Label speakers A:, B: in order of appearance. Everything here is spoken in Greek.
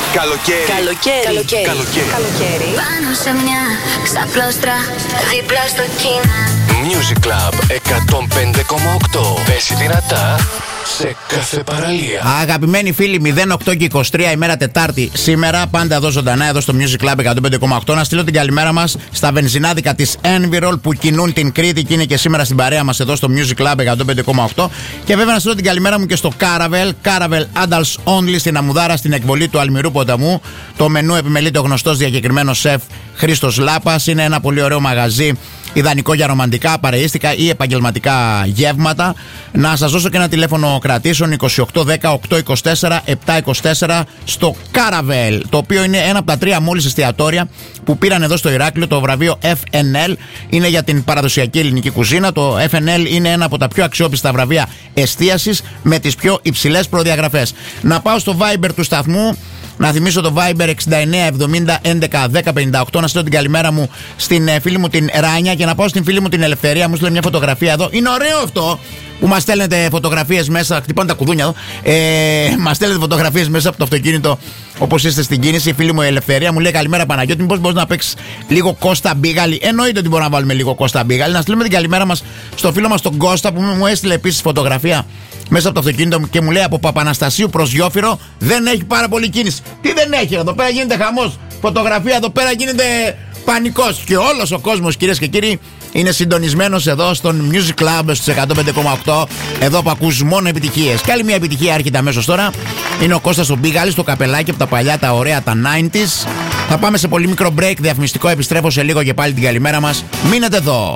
A: Καλοκαίρι.
B: Πάνω σε μια ξαπλώστρα δίπλα στο κοινά.
C: Music Club 105,8. Πέσει δυνατά σε κάθε παραλία.
D: Αγαπημένοι φίλοι, 08 και 23 ημέρα Τετάρτη σήμερα, πάντα εδώ ζωντανά, εδώ στο Music Club 105,8. Να στείλω την καλημέρα μας στα βενζινάδικα της Envirol που κινούν την Κρήτη και είναι και σήμερα στην παρέα μας εδώ στο Music Club 105,8. Και βέβαια να στείλω την καλημέρα μου και στο Caravel Adults Only στην Αμμουδάρα, στην εκβολή του Αλμυρού Ποταμού. Το μενού επιμελείται ο γνωστός διακεκριμένος σεφ Χρήστος Λάπας. Είναι ένα πολύ ωραίο μαγαζί, ιδανικό για ρομαντικά, παρεΐστικα ή επαγγελματικά γεύματα. Να σας δώσω και ένα τηλέφωνο κρατήσεων 2810 824 724 στο Caravel, το οποίο είναι ένα από τα 3 μόλις εστιατόρια που πήραν εδώ στο Ηράκλειο το βραβείο FNL. Είναι για την παραδοσιακή ελληνική κουζίνα. Το FNL είναι ένα από τα πιο αξιόπιστα βραβεία εστίασης με τις πιο υψηλές προδιαγραφές. Να πάω στο Viber του σταθμού. Να θυμίσω το Viber 69 70 11 10 58. Να στείλω την καλημέρα μου στην φίλη μου την Ράνια και να πάω στην φίλη μου την Ελευθερία. Μου στείλε μια φωτογραφία εδώ. Είναι ωραίο αυτό που μας στέλνετε φωτογραφίες μέσα. Χτυπάνε τα κουδούνια εδώ. Μας στέλνετε φωτογραφίες μέσα από το αυτοκίνητο όπως είστε στην κίνηση. Η φίλη μου η Ελευθερία μου λέει καλημέρα Παναγιώτη. Μήπως μπορείς να παίξεις λίγο Κώστα Μπίγαλη? Εννοείται ότι μπορούμε να βάλουμε λίγο Κώστα Μπίγαλη. Να στείλουμε την καλημέρα μας στο φίλο μας τον Κώστα που μου έστειλε επίσης φωτογραφία μέσα από το αυτοκίνητο και μου λέει από Παπαναστασίου προς Γιόφυρο δεν έχει πάρα πολύ κίνηση. Τι δεν έχει? Εδώ πέρα γίνεται χαμός. Φωτογραφία εδώ πέρα γίνεται πανικός. Και όλος ο κόσμος, κυρίες και κύριοι, είναι συντονισμένος εδώ στον Music Club στους 105,8. Εδώ που ακούς μόνο επιτυχίες. Και άλλη μια επιτυχία έρχεται αμέσως τώρα. Είναι ο Κώστας ο Μπίγαλης, το καπελάκι από τα παλιά, τα ωραία, τα 90s. Θα πάμε σε πολύ μικρό break διαφημιστικό. Επιστρέφω σε λίγο και πάλι την καλημέρα μας. Μείνετε εδώ.